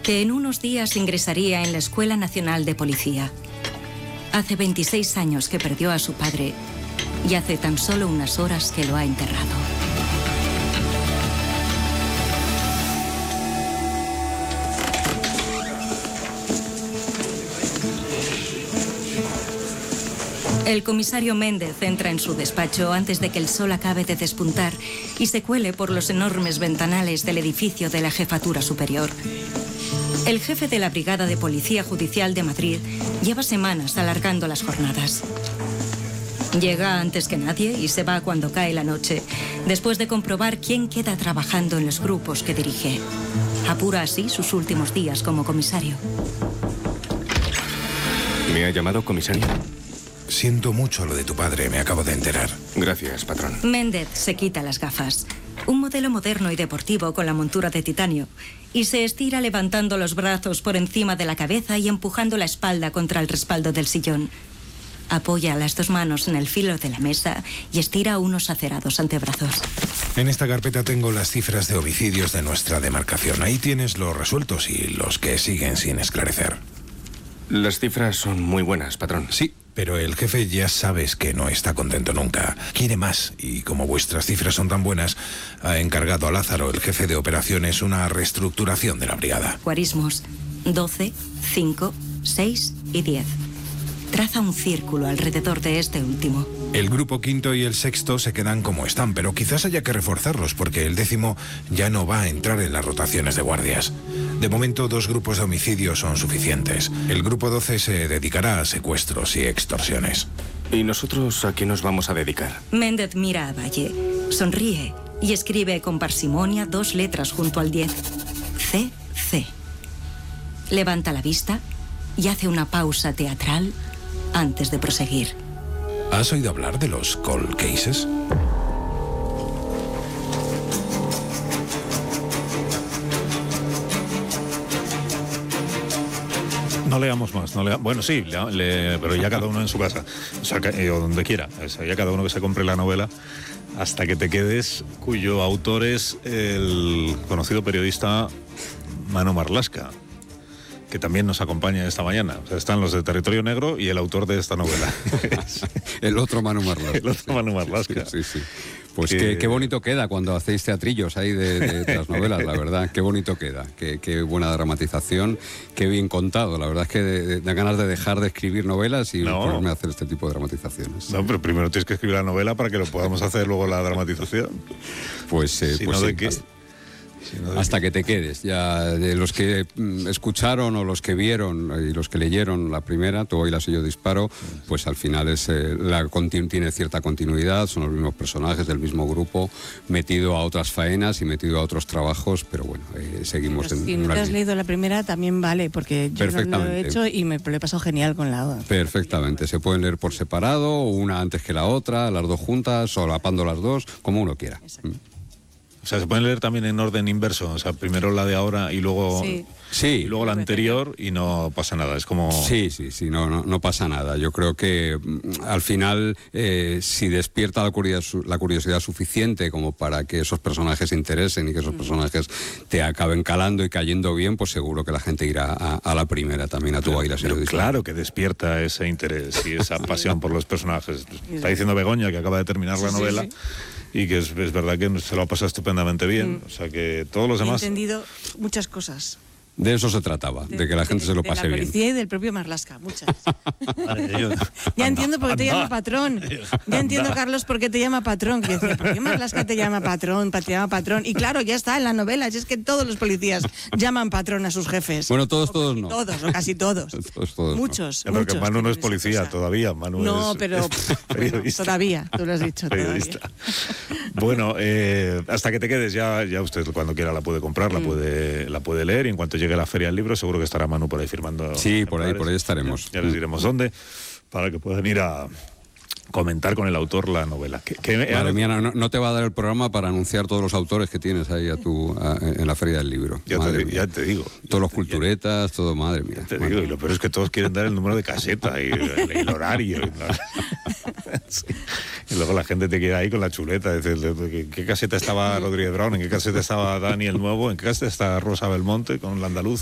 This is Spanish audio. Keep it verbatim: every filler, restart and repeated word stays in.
que en unos días ingresaría en la Escuela Nacional de Policía. Hace veintiséis años que perdió a su padre y hace tan solo unas horas que lo ha enterrado. El comisario Méndez entra en su despacho antes de que el sol acabe de despuntar y se cuele por los enormes ventanales del edificio de la Jefatura Superior. El jefe de la Brigada de Policía Judicial de Madrid lleva semanas alargando las jornadas. Llega antes que nadie y se va cuando cae la noche, después de comprobar quién queda trabajando en los grupos que dirige. Apura así sus últimos días como comisario. ¿Me ha llamado comisario? Siento mucho lo de tu padre, me acabo de enterar. Gracias, patrón. Méndez se quita las gafas. Un modelo moderno y deportivo con la montura de titanio. Y se estira levantando los brazos por encima de la cabeza y empujando la espalda contra el respaldo del sillón. Apoya las dos manos en el filo de la mesa y estira unos acerados antebrazos. En esta carpeta tengo las cifras de homicidios de nuestra demarcación. Ahí tienes los resueltos y los que siguen sin esclarecer. Las cifras son muy buenas, patrón. Sí, pero el jefe ya sabes que no está contento nunca. Quiere más y como vuestras cifras son tan buenas, ha encargado a Lázaro, el jefe de operaciones, una reestructuración de la brigada. Guarismos doce, cinco, seis y diez. Traza un círculo alrededor de este último. El grupo quinto y el sexto se quedan como están, pero quizás haya que reforzarlos porque el décimo ya no va a entrar en las rotaciones de guardias. De momento, dos grupos de homicidios son suficientes. El grupo doce se dedicará a secuestros y extorsiones. ¿Y nosotros a qué nos vamos a dedicar? Méndez mira a Valle, sonríe y escribe con parsimonia dos letras junto al diez. C C. Levanta la vista y hace una pausa teatral antes de proseguir. ¿Has oído hablar de los cold cases? No leamos más, no lea... bueno sí, le... Le... pero ya cada uno en su casa, o sea, eh, o donde quiera, o sea, ya cada uno que se compre la novela Hasta que te quedes, cuyo autor es el conocido periodista Manu Marlaska, que también nos acompaña esta mañana. O sea, están los de Territorio Negro y el autor de esta novela. El otro Manu Marlaska. El otro Manu Marlaska. Sí, sí. Pues que... qué, qué bonito queda cuando hacéis teatrillos ahí de, de, de las novelas, la verdad. Qué bonito queda. Qué, qué buena dramatización, qué bien contado. La verdad es que de, da ganas de dejar de escribir novelas y no. ponerme a hacer este tipo de dramatizaciones. No, pero primero tienes que escribir la novela para que lo podamos hacer luego la dramatización. Pues, eh, si pues no, sí, ¿de qué? Hasta, si no, ¿de hasta qué? que te quedes. Ya de los que mm, escucharon o los que vieron y los que leyeron la primera, Tú oilas y yo disparo, pues al final es eh, la continu- tiene cierta continuidad, son los mismos personajes del mismo grupo, metido a otras faenas y metido a otros trabajos, pero bueno, eh, seguimos pero en, si en no una te has leído la primera también vale, porque yo no lo he hecho y me lo he pasado genial con la otra. Perfectamente, se pueden leer por separado, una antes que la otra, las dos juntas, solapando las dos, como uno quiera. Exacto. O sea, se pueden leer también en orden inverso, o sea, primero la de ahora y luego, sí. Sí. y luego la anterior y no pasa nada, es como... Sí, sí, sí, no, no, no pasa nada. Yo creo que mm, al final, eh, si despierta la curiosidad, la curiosidad suficiente como para que esos personajes se interesen y que esos mm. personajes te acaben calando y cayendo bien, pues seguro que la gente irá a, a la primera también, a Tu oilas y yo disparo. Claro que despierta ese interés y esa pasión por los personajes. Está diciendo Begoña, que acaba de terminar la sí, novela, sí, sí. y que es, es verdad que se lo ha pasado estupendamente bien. Mm. O sea, que todos los demás... He entendido muchas cosas. De eso se trataba, de, de que la gente de, se lo pase bien. De la policía bien. Y del propio Marlaska, muchas. Vale, yo, ya anda, entiendo por qué anda, te llama patrón. Ya entiendo, Carlos, por qué te llama patrón. Que decía, ¿por qué Marlaska te llama patrón? Te llama patrón. Y claro, ya está en la novela. Si es que todos los policías llaman patrón a sus jefes. Bueno, todos, todos no. Todos, o casi todos. todos, todos muchos, no. muchos. Porque Manu no es policía todavía. Manu no, es, pero es periodista. Todavía, tú lo has dicho. Periodista. Bueno, eh, hasta que te quedes, ya, ya usted cuando quiera la puede comprar, mm. la puede, la puede leer, y en cuanto llegue la feria del libro, seguro que estará Manu por ahí firmando. Sí, por ahí, por ahí estaremos. Ya les diremos dónde, para que puedan ir a comentar con el autor la novela. Que, que Madre mía, no, no te va a dar el programa para anunciar todos los autores que tienes ahí a tu, a, en la feria del libro. Ya te, ya te digo. Todos los culturetas, todo, madre mía. Ya te madre digo, mía. y lo peor es que todos quieren dar el número de caseta y el, el horario. Y, la... sí. Y luego la gente te queda ahí con la chuleta. Dices, ¿en qué caseta estaba Rodríguez Brown? ¿En qué caseta estaba Dani el Nuevo? ¿En qué caseta está Rosa Belmonte con la andaluz?